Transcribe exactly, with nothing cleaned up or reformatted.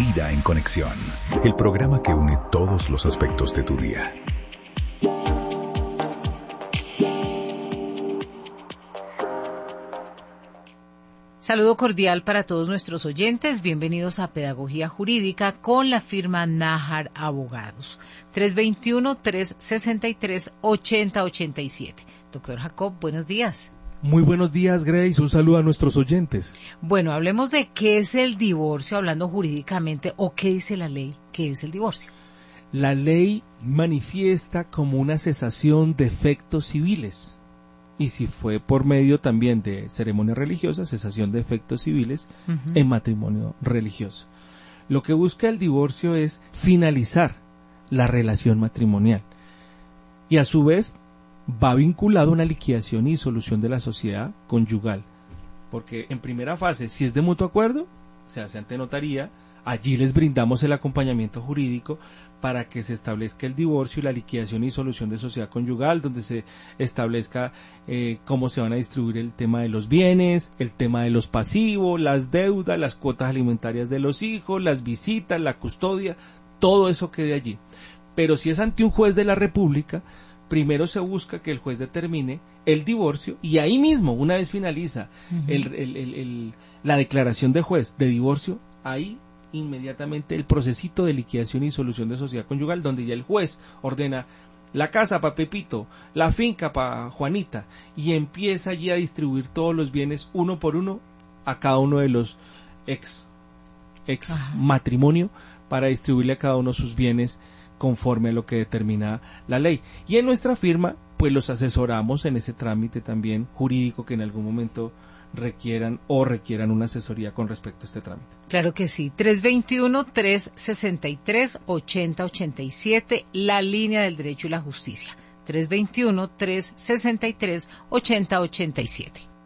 Vida en Conexión, el programa que une todos los aspectos de tu día. Saludo cordial para todos nuestros oyentes. Bienvenidos a Pedagogía Jurídica con la firma Nájar Abogados. tres dos uno, tres seis tres, ocho cero ocho siete. Doctor Jacob, buenos días. Muy buenos días, Grace. Un saludo a nuestros oyentes. Bueno, hablemos de qué es el divorcio, hablando jurídicamente, o qué dice la ley, qué es el divorcio. La ley manifiesta como una cesación de efectos civiles. Y si fue por medio también de ceremonias religiosas, cesación de efectos civiles uh-huh. en matrimonio religioso. Lo que busca el divorcio es finalizar la relación matrimonial. Y a su vez va vinculado a una liquidación y disolución de la sociedad conyugal. Porque en primera fase, si es de mutuo acuerdo, se hace ante notaría, allí les brindamos el acompañamiento jurídico para que se establezca el divorcio y la liquidación y disolución de sociedad conyugal, donde se establezca eh, cómo se van a distribuir el tema de los bienes, el tema de los pasivos, las deudas, las cuotas alimentarias de los hijos, las visitas, la custodia, todo eso quede allí. Pero si es ante un juez de la República, primero se busca que el juez determine el divorcio y ahí mismo, una vez finaliza uh-huh. el, el, el, el, la declaración de juez de divorcio, ahí inmediatamente el procesito de liquidación y disolución de sociedad conyugal, donde ya el juez ordena la casa para Pepito, la finca para Juanita, y empieza allí a distribuir todos los bienes uno por uno a cada uno de los ex, ex Ajá. matrimonio, para distribuirle a cada uno sus bienes conforme a lo que determina la ley. Y en nuestra firma, pues los asesoramos en ese trámite también jurídico que en algún momento requieran o requieran una asesoría con respecto a este trámite. Claro que sí. tres dos uno, tres seis tres, ocho cero ocho siete, la línea del derecho y la justicia. tres dos uno, tres seis tres, ocho cero ocho siete.